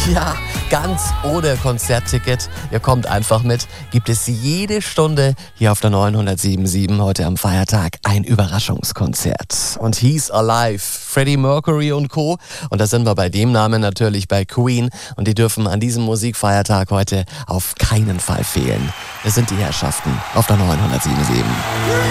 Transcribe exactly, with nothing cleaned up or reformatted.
Ja, ganz ohne Konzertticket. Ihr kommt einfach mit. Gibt es jede Stunde hier auf der neunhundertsieben Komma sieben heute am Feiertag ein Überraschungskonzert. Und He's Alive, Freddie Mercury und Co. Und da sind wir bei dem Namen natürlich bei Queen. Und die dürfen an diesem Musikfeiertag heute auf keinen Fall fehlen. Das sind die Herrschaften auf der neunhundertsieben Komma sieben.